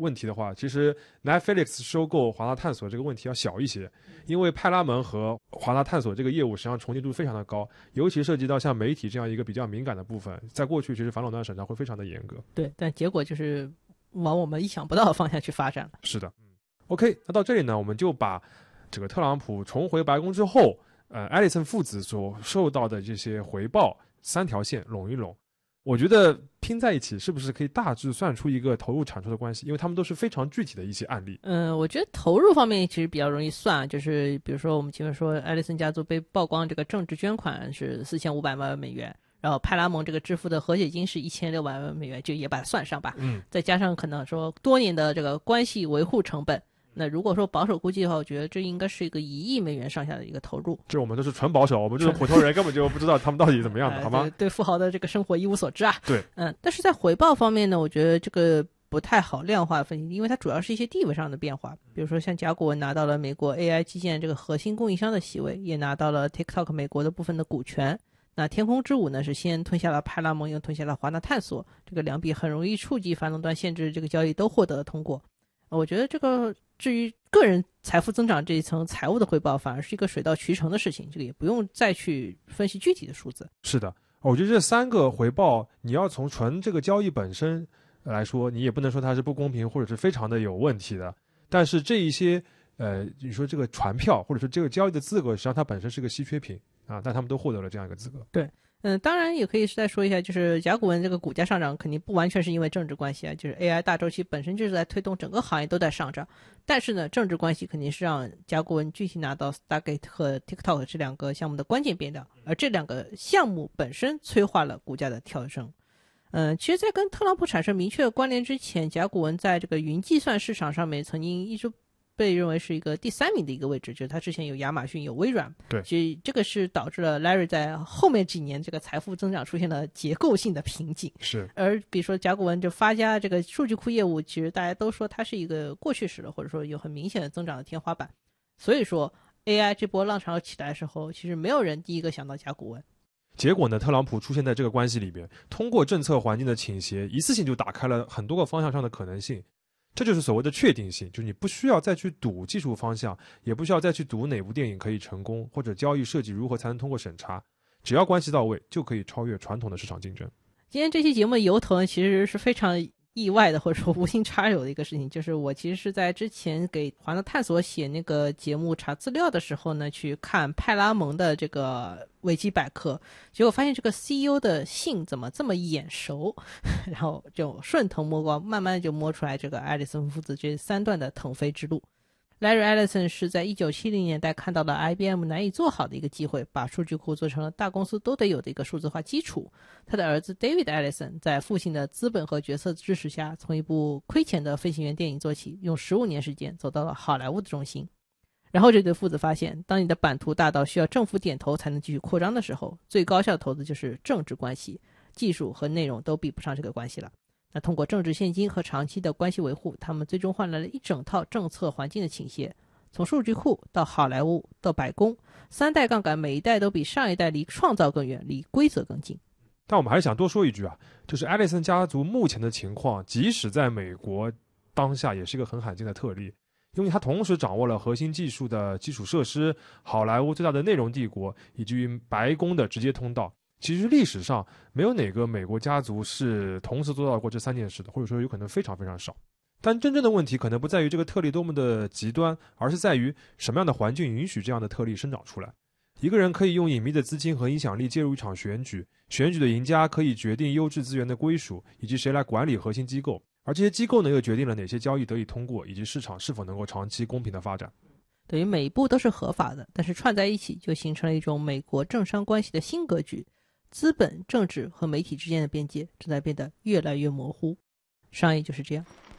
问题的话，其实 Netflix 收购华纳探索这个问题要小一些，因为派拉蒙和华纳探索这个业务实际上重叠度非常的高，尤其涉及到像媒体这样一个比较敏感的部分，在过去其实反垄断审查会非常的严格。 对，但结果就是往我们意想不到的方向去发展了。 是的，OK， 那到这里呢，我们就把这个特朗普重回白宫之后，艾利森父子所受到的这些回报3条线拢一拢。我觉得拼在一起是不是可以大致算出一个投入产出的关系？因为他们都是非常具体的一些案例。 我觉得投入方面其实比较容易算，就是比如说我们前面说艾利森家族被曝光这个政治捐款是4500万美元，然后派拉蒙这个支付的和解金是1600万美元，就也把它算上吧。再加上可能说多年的这个关系维护成本，那如果说保守估计的话，我觉得这应该是一个1亿美元上下的一个投入。 这我们都是纯保守，我们就是普通人根本就不知道他们到底怎么样的，好吗？ 对富豪的这个生活一无所知啊。 对， 但是在回报方面呢，我觉得这个不太好量化分析，因为它主要是一些地位上的变化。比如说像甲骨文拿到了美国 AI 基建这个核心供应商的席位，也拿到了 TikTok 美国的部分的股权。那天空之舞呢，是先吞下了派拉蒙，又吞下了华纳探索，这个2笔很容易触及反垄断限制这个交易都获得了通过。我觉得这个至于个人财富增长这一层财务的回报，反而是一个水到渠成的事情，这个也不用再去分析具体的数字。 是的，我觉得这3个回报，你要从纯这个交易本身来说，你也不能说它是不公平或者是非常的有问题的。但是这一些你说这个传票或者说这个交易的资格，实际上它本身是个稀缺品啊，但他们都获得了这样一个资格。 对。当然也可以再说一下，就是甲骨文这个股价上涨肯定不完全是因为政治关系啊，就是 AI 大周期本身就是在推动整个行业都在上涨，但是呢，政治关系肯定是让甲骨文具体拿到 Stargate 和 TikTok 这2个项目的关键变量，而这2个项目本身催化了股价的跳升。其实在跟特朗普产生明确的关联之前，甲骨文在这个云计算市场上面曾经一直被认为是一个第3名的一个位置，就是他之前有亚马逊有微软。 对， 所以这个是导致了 Larry 在后面几年这个财富增长出现了结构性的瓶颈。 是， 而比如说甲骨文就发家这个数据库业务，其实大家都说它是一个过去式了，或者说有很明显的增长的天花板。所以说 AI 这波浪潮起来的时候，其实没有人第一个想到甲骨文。 结果呢，特朗普出现在这个关系里边，通过政策环境的倾斜，一次性就打开了很多个方向上的可能性。这就是所谓的确定性，就是你不需要再去赌技术方向，也不需要再去赌哪部电影可以成功，或者交易设计如何才能通过审查，只要关系到位，就可以超越传统的市场竞争。 今天这期节目的由头呢，其实是非常意外的，或者说无心插柳的一个事情，就是我其实是在之前给华纳探索写那个节目查资料的时候呢，去看派拉蒙的这个维基百科，结果发现这个 CEO 的姓怎么这么眼熟，然后就顺藤摸瓜，慢慢就摸出来这个艾利森父子这3段的腾飞之路。Larry Ellison 是在1970年代看到了 IBM 难以做好的一个机会，把数据库做成了大公司都得有的一个数字化基础。他的儿子 David Ellison 在父亲的资本和决策支持下，从一部亏钱的飞行员电影做起，用15年时间走到了好莱坞的中心。然后这对父子发现，当你的版图大到需要政府点头才能继续扩张的时候，最高效的投资就是政治关系，技术和内容都比不上这个关系了。那通过政治现金和长期的关系维护，他们最终换来了一整套政策环境的倾斜，从数据库到好莱坞到白宫，3代杠杆每一代都比上一代离创造更远，离规则更近。 但我们还是想多说一句啊，就是艾利森家族目前的情况，即使在美国当下也是一个很罕见的特例，因为他同时掌握了核心技术的基础设施、好莱坞最大的内容帝国，以及于白宫的直接通道。其实历史上没有哪个美国家族是同时做到过这3件事的，或者说有可能非常非常少。但真正的问题可能不在于这个特例多么的极端，而是在于什么样的环境允许这样的特例生长出来。一个人可以用隐秘的资金和影响力介入一场选举，选举的赢家可以决定优质资源的归属，以及谁来管理核心机构，而这些机构呢又决定了哪些交易得以通过，以及市场是否能够长期公平的发展。 等于每一步都是合法的，但是串在一起就形成了一种美国政商关系的新格局，资本、政治和媒体之间的边界正在变得越来越模糊。商业就是这样。